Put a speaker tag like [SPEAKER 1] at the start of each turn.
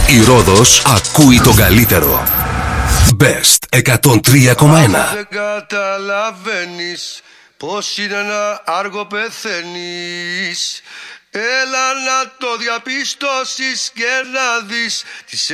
[SPEAKER 1] Η Ρόδος ακούει τον καλύτερο. Best 103,1.
[SPEAKER 2] Δεν καταλαβαίνεις πως είναι να άργο πεθαίνεις. Έλα να το διαπιστώσεις και να δεις τις